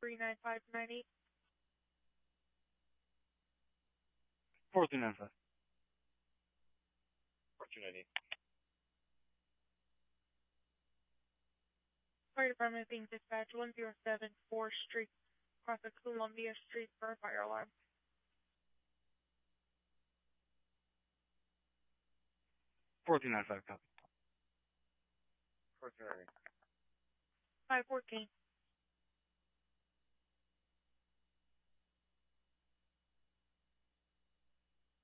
39598. 4295. 4290. Fire Department being dispatched 107 4th Street, across the Columbia Street for a fire alarm. 4295, copy. 4290. 514.